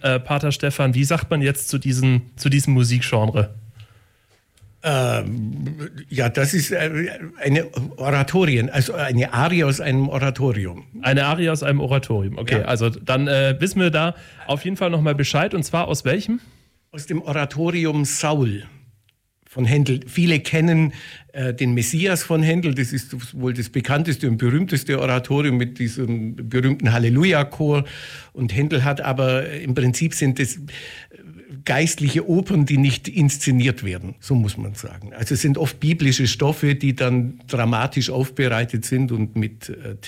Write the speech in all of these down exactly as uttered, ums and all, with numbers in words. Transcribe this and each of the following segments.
äh, Pater Stefan, wie sagt man jetzt zu, diesen, zu diesem Musikgenre? Ähm, ja, das ist eine Oratorien, also eine Arie aus einem Oratorium. Eine Arie aus einem Oratorium, okay. Ja. Also dann äh, wissen wir da auf jeden Fall nochmal Bescheid. Und zwar aus welchem? Aus dem Oratorium Saul von Händel. Viele kennen äh, den Messias von Händel. Das ist wohl das bekannteste und berühmteste Oratorium mit diesem berühmten Halleluja-Chor. Und Händel hat aber im Prinzip sind es geistliche Opern, die nicht inszeniert werden, so muss man sagen. Also es sind oft biblische Stoffe, die dann dramatisch aufbereitet sind und mit äh,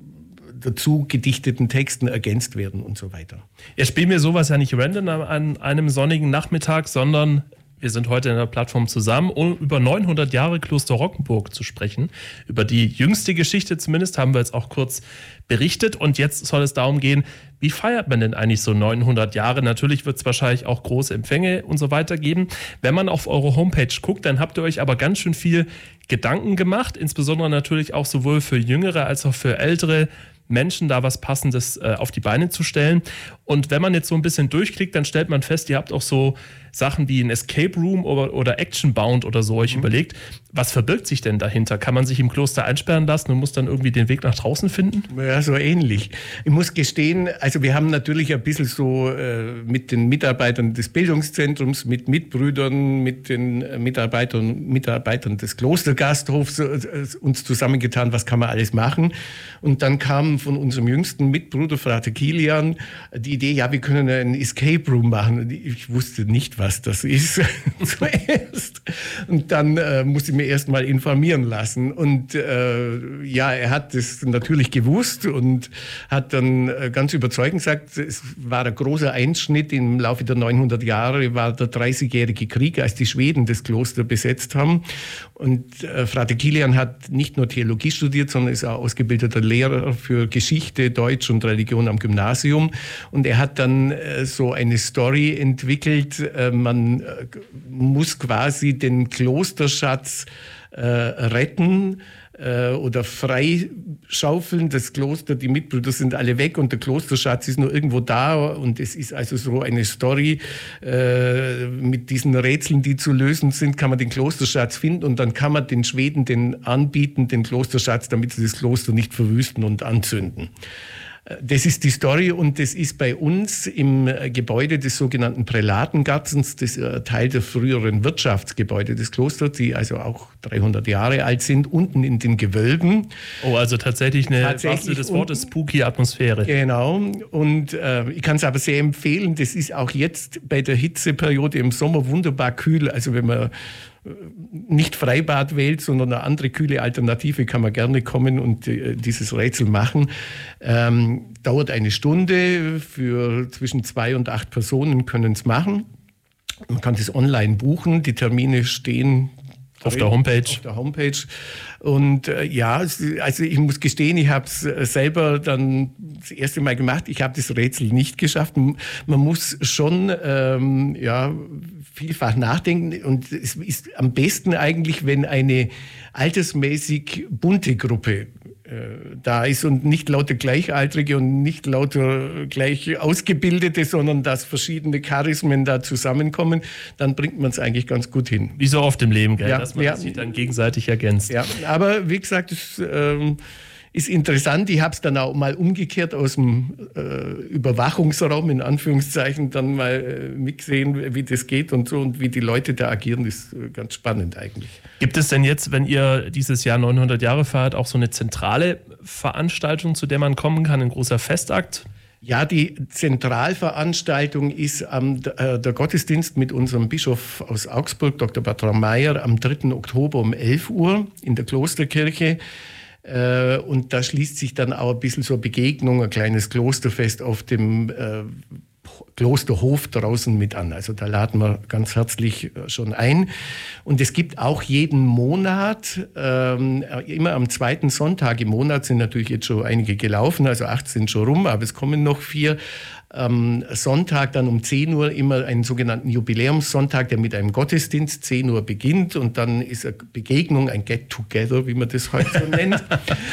dazu gedichteten Texten ergänzt werden und so weiter. Ihr spielt mir sowas ja nicht random an einem sonnigen Nachmittag, sondern wir sind heute in der Plattform zusammen, um über neunhundert Jahre Kloster Rockenburg zu sprechen. Über die jüngste Geschichte zumindest haben wir jetzt auch kurz berichtet. Und jetzt soll es darum gehen, wie feiert man denn eigentlich so neunhundert Jahre? Natürlich wird es wahrscheinlich auch große Empfänge und so weiter geben. Wenn man auf eure Homepage guckt, dann habt ihr euch aber ganz schön viel Gedanken gemacht. Insbesondere natürlich auch sowohl für Jüngere als auch für ältere Menschen da was Passendes äh, auf die Beine zu stellen. Und wenn man jetzt so ein bisschen durchklickt, dann stellt man fest, ihr habt auch so Sachen wie ein Escape Room oder, oder Action Bound oder so euch mhm. überlegt. Was verbirgt sich denn dahinter? Kann man sich im Kloster einsperren lassen und muss dann irgendwie den Weg nach draußen finden? Ja, so ähnlich. Ich muss gestehen, also wir haben natürlich ein bisschen so äh, mit den Mitarbeitern des Bildungszentrums, mit Mitbrüdern, mit den Mitarbeitern, Mitarbeitern des Klostergasthofs äh, uns zusammengetan, was kann man alles machen. Und dann kam von unserem jüngsten Mitbruder, Frater Kilian, die Idee, ja, wir können einen Escape Room machen. Und ich wusste nicht, was das ist zuerst. Und dann äh, musste ich mir erst mal informieren lassen. Und äh, ja, er hat das natürlich gewusst und hat dann äh, ganz überzeugend gesagt, es war ein großer Einschnitt im Laufe der neunhundert Jahre, war der dreißigjährige Krieg, als die Schweden das Kloster besetzt haben. Und äh, Frater Kilian hat nicht nur Theologie studiert, sondern ist auch ausgebildeter Lehrer für Geschichte, Deutsch und Religion am Gymnasium. Und er hat dann äh, so eine Story entwickelt, äh, man äh, muss quasi den Klosterschatz äh, retten äh, oder freischaufeln. Das Kloster, die Mitbrüder sind alle weg und der Klosterschatz ist nur irgendwo da. Und es ist also so eine Story äh, mit diesen Rätseln, die zu lösen sind, kann man den Klosterschatz finden und dann kann man den Schweden den anbieten, den Klosterschatz, damit sie das Kloster nicht verwüsten und anzünden. Das ist die Story und das ist bei uns im Gebäude des sogenannten Prälatengartens, das ist Teil der früheren Wirtschaftsgebäude des Klosters, die also auch dreihundert Jahre alt sind, unten in den Gewölben. Oh, also tatsächlich eine, tatsächlich des Wortes, spooky Atmosphäre. Genau, und äh, ich kann es aber sehr empfehlen, das ist auch jetzt bei der Hitzeperiode im Sommer wunderbar kühl, also wenn man nicht Freibad wählt, sondern eine andere kühle Alternative, kann man gerne kommen und äh, dieses Rätsel machen. Ähm, dauert eine Stunde, für zwischen zwei und acht Personen können es machen. Man kann das online buchen, die Termine stehen auf der Homepage. Auf der Homepage. Und äh, ja, also ich muss gestehen, ich habe es selber dann das erste Mal gemacht. Ich habe das Rätsel nicht geschafft. Man muss schon ähm, ja, vielfach nachdenken. Und es ist am besten eigentlich, wenn eine altersmäßig bunte Gruppe da ist und nicht lauter Gleichaltrige und nicht lauter gleich Ausgebildete, sondern dass verschiedene Charismen da zusammenkommen, dann bringt man es eigentlich ganz gut hin. Wie so oft im Leben, gell? Ja, dass man ja. sich dann gegenseitig ergänzt. Ja, aber wie gesagt, es ähm, ist interessant. Ich habe es dann auch mal umgekehrt aus dem äh, Überwachungsraum, in Anführungszeichen, dann mal äh, mitgesehen, wie das geht und so und wie die Leute da agieren. Das ist äh, ganz spannend eigentlich. Gibt es denn jetzt, wenn ihr dieses Jahr neunhundert Jahre feiert, auch so eine zentrale Veranstaltung, zu der man kommen kann, ein großer Festakt? Ja, die Zentralveranstaltung ist ähm, der Gottesdienst mit unserem Bischof aus Augsburg, Doktor Bertram Meyer, am dritten Oktober um elf Uhr in der Klosterkirche. Äh, und da schließt sich dann auch ein bisschen so eine Begegnung, ein kleines Klosterfest auf dem äh, Klosterhof draußen mit an. Also da laden wir ganz herzlich schon ein. Und es gibt auch jeden Monat, ähm, immer am zweiten Sonntag im Monat, sind natürlich jetzt schon einige gelaufen, also acht sind schon rum, aber es kommen noch vier. Am Sonntag dann um zehn Uhr immer einen sogenannten Jubiläumssonntag, der mit einem Gottesdienst zehn Uhr beginnt und dann ist eine Begegnung, ein Get-Together, wie man das heute so nennt.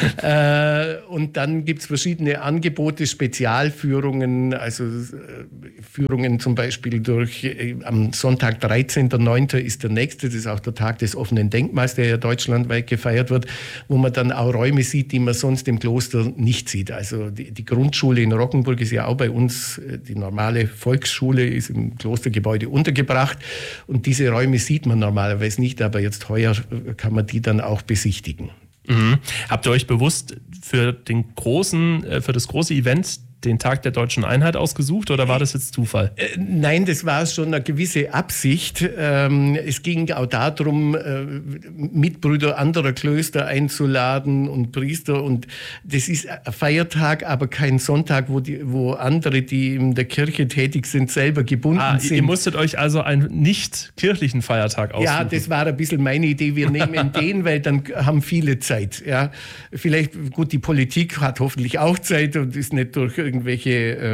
äh, und dann gibt es verschiedene Angebote, Spezialführungen, also Führungen zum Beispiel durch, äh, am Sonntag dreizehnten neunten ist der nächste, das ist auch der Tag des offenen Denkmals, der ja deutschlandweit gefeiert wird, wo man dann auch Räume sieht, die man sonst im Kloster nicht sieht. Also die, die Grundschule in Roggenburg ist ja auch bei uns, die normale Volksschule ist im Klostergebäude untergebracht und diese Räume sieht man normalerweise nicht, aber jetzt heuer kann man die dann auch besichtigen. Mhm. Habt ihr euch bewusst für den großen, für das große Event den Tag der Deutschen Einheit ausgesucht oder war das jetzt Zufall? Äh, nein, das war schon eine gewisse Absicht. Ähm, es ging auch darum, äh, Mitbrüder anderer Klöster einzuladen und Priester. Und das ist ein Feiertag, aber kein Sonntag, wo, die, wo andere, die in der Kirche tätig sind, selber gebunden ah, sind. Ihr musstet euch also einen nicht kirchlichen Feiertag aussuchen. Ja, das war ein bisschen meine Idee. Wir nehmen den, weil dann haben viele Zeit. Ja. Vielleicht, gut, die Politik hat hoffentlich auch Zeit und ist nicht durch irgendwelche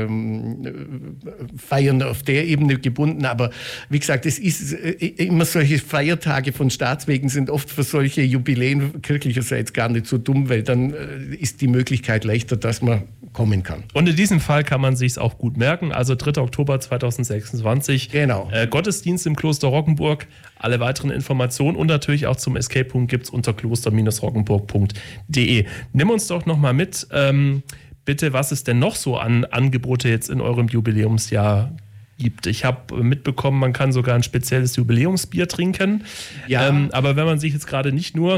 ähm, Feiern auf der Ebene gebunden. Aber wie gesagt, es ist äh, immer solche Feiertage von Staatswegen sind oft für solche Jubiläen kirchlicherseits gar nicht so dumm, weil dann äh, ist die Möglichkeit leichter, dass man kommen kann. Und in diesem Fall kann man sich es auch gut merken. Also dritter Oktober zweitausendsechsundzwanzig. Genau. Äh, Gottesdienst im Kloster Roggenburg. Alle weiteren Informationen und natürlich auch zum Escape Room gibt es unter kloster roggenburg punkt de. Nimm uns doch noch mal mit. Ähm, Bitte, was es denn noch so an Angebote jetzt in eurem Jubiläumsjahr gibt. Ich habe mitbekommen, man kann sogar ein spezielles Jubiläumsbier trinken. Ja. Ähm, aber wenn man sich jetzt gerade nicht nur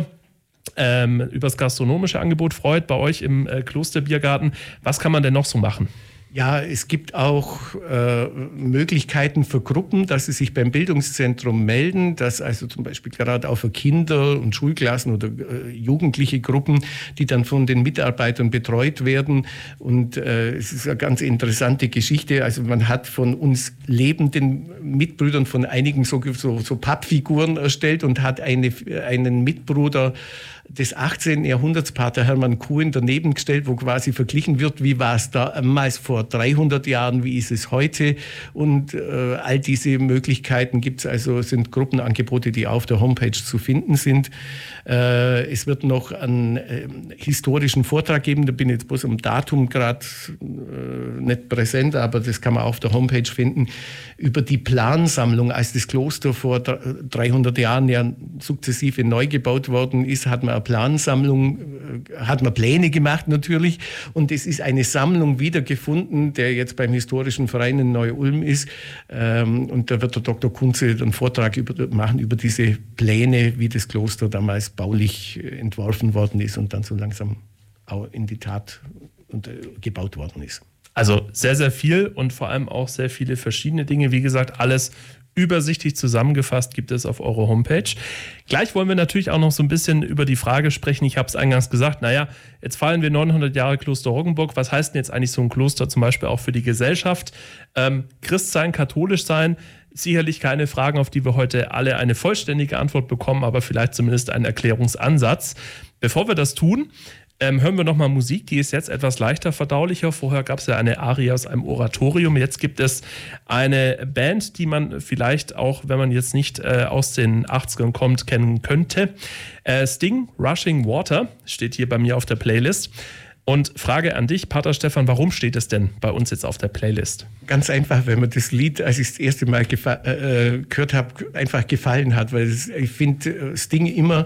ähm, über das gastronomische Angebot freut, bei euch im äh, Klosterbiergarten, was kann man denn noch so machen? Ja, es gibt auch äh, Möglichkeiten für Gruppen, dass sie sich beim Bildungszentrum melden, dass also zum Beispiel gerade auch für Kinder und Schulklassen oder äh, jugendliche Gruppen, die dann von den Mitarbeitern betreut werden. Und äh, es ist eine ganz interessante Geschichte. Also man hat von uns lebenden Mitbrüdern von einigen so, so, so Pappfiguren erstellt und hat eine, einen Mitbruder des achtzehnten Jahrhunderts, Pater Hermann Kuhn, daneben gestellt, wo quasi verglichen wird, wie war es damals vor dreihundert Jahren, wie ist es heute. Und äh, all diese Möglichkeiten gibt es also, sind Gruppenangebote, die auf der Homepage zu finden sind. Äh, es wird noch einen äh, historischen Vortrag geben, da bin ich jetzt bloß am Datum gerade äh, nicht präsent, aber das kann man auf der Homepage finden, über die Plansammlung. Als das Kloster vor dreihundert Jahren ja sukzessive neu gebaut worden ist, hat man eine Plansammlung, hat man Pläne gemacht natürlich und es ist eine Sammlung wiedergefunden, der jetzt beim Historischen Verein in Neu-Ulm ist und da wird der Doktor Kunze einen Vortrag über, machen über diese Pläne, wie das Kloster damals baulich entworfen worden ist und dann so langsam auch in die Tat gebaut worden ist. Also sehr, sehr viel und vor allem auch sehr viele verschiedene Dinge. Wie gesagt, alles übersichtlich zusammengefasst gibt es auf eurer Homepage. Gleich wollen wir natürlich auch noch so ein bisschen über die Frage sprechen. Ich habe es eingangs gesagt, naja, jetzt feiern wir neunhundert Jahre Kloster Roggenburg. Was heißt denn jetzt eigentlich so ein Kloster zum Beispiel auch für die Gesellschaft? Ähm, Christ sein, katholisch sein, sicherlich keine Fragen, auf die wir heute alle eine vollständige Antwort bekommen, aber vielleicht zumindest einen Erklärungsansatz. Bevor wir das tun, Ähm, hören wir nochmal Musik, die ist jetzt etwas leichter verdaulicher. Vorher gab es ja eine Arie aus einem Oratorium. Jetzt gibt es eine Band, die man vielleicht auch, wenn man jetzt nicht äh, aus den achtzigern kommt, kennen könnte. Äh, Sting, Rushing Water, steht hier bei mir auf der Playlist. Und Frage an dich, Pater Stefan, warum steht es denn bei uns jetzt auf der Playlist? Ganz einfach, weil mir das Lied, als ich das erste Mal gefa- äh, gehört habe, einfach gefallen hat. Weil es, ich finde Sting immer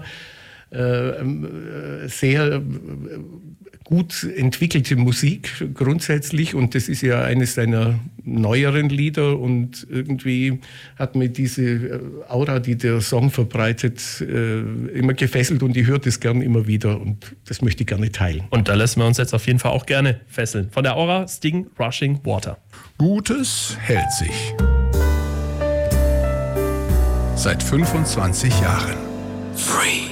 sehr gut entwickelte Musik grundsätzlich und das ist ja eines seiner neueren Lieder und irgendwie hat mir diese Aura, die der Song verbreitet, immer gefesselt und ich höre das gern immer wieder und das möchte ich gerne teilen. Und da lassen wir uns jetzt auf jeden Fall auch gerne fesseln. Von der Aura, Sting, Rushing Water. Gutes hält sich. Seit fünfundzwanzig Jahren. Free.